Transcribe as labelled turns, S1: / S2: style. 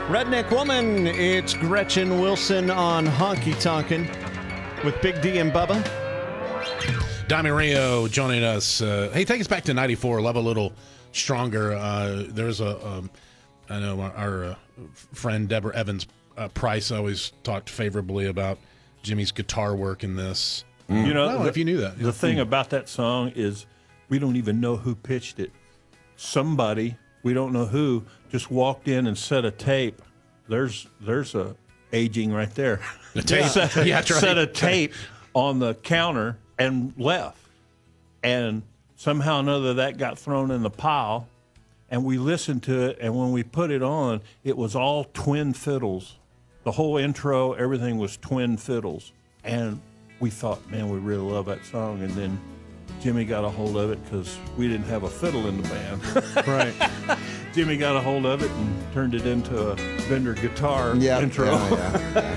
S1: Redneck Woman, it's Gretchen Wilson on Honky Tonkin' with Big D and Bubba.
S2: Dami Rio joining us. Hey, take us back to 94. Love a little stronger. There's I know our friend Deborah Evans Price always talked favorably about Jimmy's guitar work in this.
S3: You know,
S2: if you knew that.
S3: The thing about that song is we don't even know who pitched it. Somebody, we don't know who, just walked in and set a tape. There's a aging right there.
S2: The tape.
S3: Set a tape on the counter and left. And somehow or another that got thrown in the pile, and we listened to it, and when we put it on, it was all twin fiddles. The whole intro, everything was twin fiddles. And we thought, man, we really love that song. And then Jimmy got a hold of it because we didn't have a fiddle in the band.
S1: Right.
S3: Jimmy got a hold of it and turned it into a Bender guitar intro.
S4: Yeah.